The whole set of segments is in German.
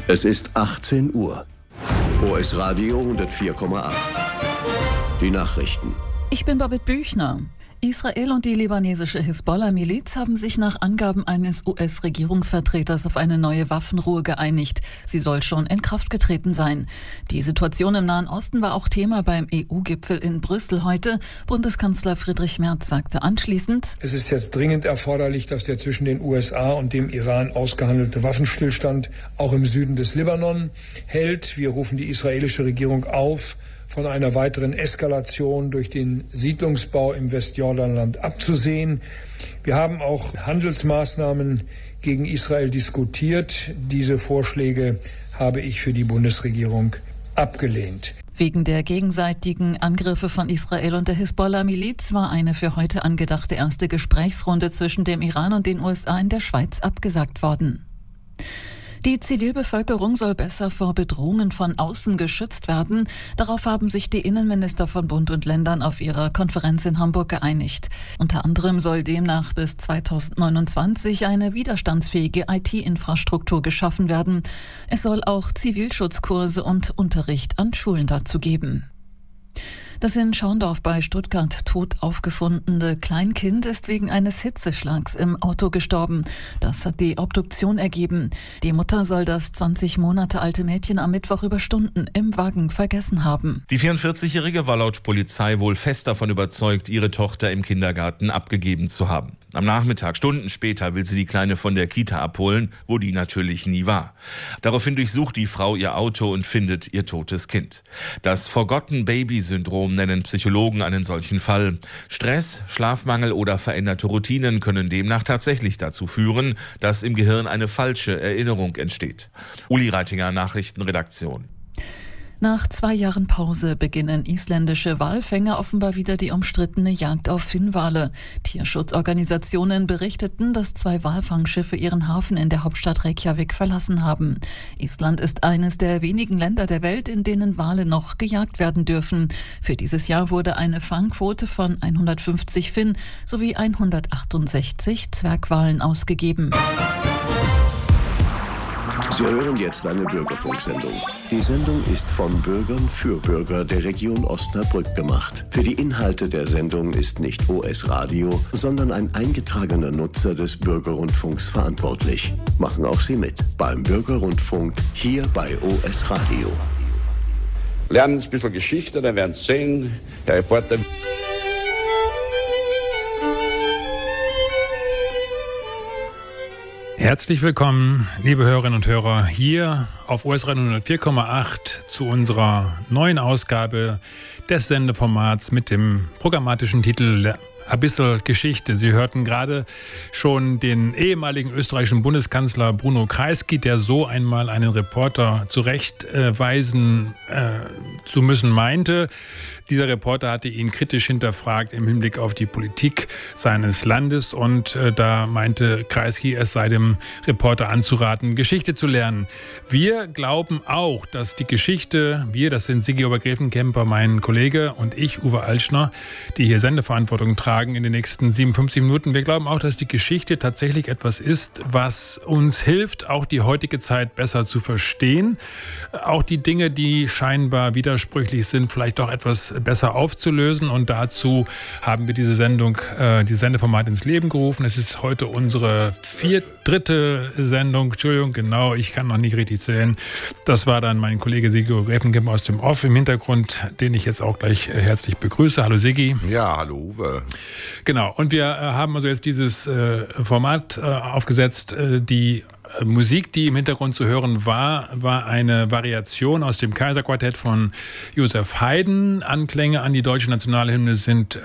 Es ist 18 Uhr. OS Radio 104,8. Die Nachrichten. Ich bin Babette Büchner. Israel und die libanesische Hisbollah-Miliz haben sich nach Angaben eines US-Regierungsvertreters auf eine neue Waffenruhe geeinigt. Sie soll schon in Kraft getreten sein. Die Situation im Nahen Osten war auch Thema beim EU-Gipfel in Brüssel heute. Bundeskanzler Friedrich Merz sagte anschließend: Es ist jetzt dringend erforderlich, dass der zwischen den USA und dem Iran ausgehandelte Waffenstillstand auch im Süden des Libanon hält. Wir rufen die israelische Regierung auf, von einer weiteren Eskalation durch den Siedlungsbau im Westjordanland abzusehen. Wir haben auch Handelsmaßnahmen gegen Israel diskutiert. Diese Vorschläge habe ich für die Bundesregierung abgelehnt. Wegen der gegenseitigen Angriffe von Israel und der Hisbollah-Miliz war eine für heute angedachte erste Gesprächsrunde zwischen dem Iran und den USA in der Schweiz abgesagt worden. Die Zivilbevölkerung soll besser vor Bedrohungen von außen geschützt werden. Darauf haben sich die Innenminister von Bund und Ländern auf ihrer Konferenz in Hamburg geeinigt. Unter anderem soll demnach bis 2029 eine widerstandsfähige IT-Infrastruktur geschaffen werden. Es soll auch Zivilschutzkurse und Unterricht an Schulen dazu geben. Das in Schorndorf bei Stuttgart tot aufgefundene Kleinkind ist wegen eines Hitzeschlags im Auto gestorben. Das hat die Obduktion ergeben. Die Mutter soll das 20 Monate alte Mädchen am Mittwoch über Stunden im Wagen vergessen haben. Die 44-Jährige war laut Polizei wohl fest davon überzeugt, ihre Tochter im Kindergarten abgegeben zu haben. Am Nachmittag, Stunden später, will sie die Kleine von der Kita abholen, wo die natürlich nie war. Daraufhin durchsucht die Frau ihr Auto und findet ihr totes Kind. Das Forgotten-Baby-Syndrom nennen Psychologen einen solchen Fall. Stress, Schlafmangel oder veränderte Routinen können demnach tatsächlich dazu führen, dass im Gehirn eine falsche Erinnerung entsteht. Uli Reitinger, Nachrichtenredaktion. Nach 2 Jahren Pause beginnen isländische Walfänger offenbar wieder die umstrittene Jagd auf Finnwale. Tierschutzorganisationen berichteten, dass 2 Walfangschiffe ihren Hafen in der Hauptstadt Reykjavik verlassen haben. Island ist eines der wenigen Länder der Welt, in denen Wale noch gejagt werden dürfen. Für dieses Jahr wurde eine Fangquote von 150 Finn sowie 168 Zwergwalen ausgegeben. Sie hören jetzt eine Bürgerfunksendung. Die Sendung ist von Bürgern für Bürger der Region Osnabrück gemacht. Für die Inhalte der Sendung ist nicht OS Radio, sondern ein eingetragener Nutzer des Bürgerrundfunks verantwortlich. Machen auch Sie mit beim Bürgerrundfunk hier bei OS Radio. Lernen ein bisschen Geschichte, dann werden Sie sehen, Herr Reporter. Herzlich willkommen, liebe Hörerinnen und Hörer, hier auf OS Radio 104,8 zu unserer neuen Ausgabe des Sendeformats mit dem programmatischen Titel Ein bisschen Geschichte. Sie hörten gerade schon den ehemaligen österreichischen Bundeskanzler Bruno Kreisky, der so einmal einen Reporter zurechtweisen zu müssen meinte. Dieser Reporter hatte ihn kritisch hinterfragt im Hinblick auf die Politik seines Landes und da meinte Kreisky, es sei dem Reporter anzuraten, Geschichte zu lernen. Wir glauben auch, dass die Geschichte, das sind Sigi Obergräfenkemper, mein Kollege, und ich, Uwe Altschner, die hier Sendeverantwortung tragen in den nächsten 57 Minuten. Wir glauben auch, dass die Geschichte tatsächlich etwas ist, was uns hilft, auch die heutige Zeit besser zu verstehen. Auch die Dinge, die scheinbar widersprüchlich sind, vielleicht auch etwas besser aufzulösen. Und dazu haben wir diese Sendung, dieses Sendeformat ins Leben gerufen. Es ist heute unsere dritte Sendung. Entschuldigung, genau, ich kann noch nicht richtig zählen. Das war dann mein Kollege Sigi Obergräfenkemper aus dem Off im Hintergrund, den ich jetzt auch gleich herzlich begrüße. Hallo Sigi. Ja, hallo Uwe. Genau, und wir haben also jetzt dieses Format aufgesetzt. Die Musik, die im Hintergrund zu hören war eine Variation aus dem Kaiserquartett von Joseph Haydn. Anklänge an die deutsche Nationalhymne sind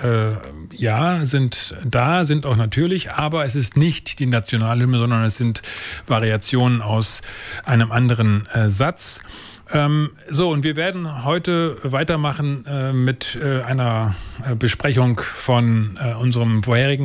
auch natürlich, aber es ist nicht die Nationalhymne, sondern es sind Variationen aus einem anderen Satz. Und wir werden heute weitermachen mit einer Besprechung von unserem vorherigen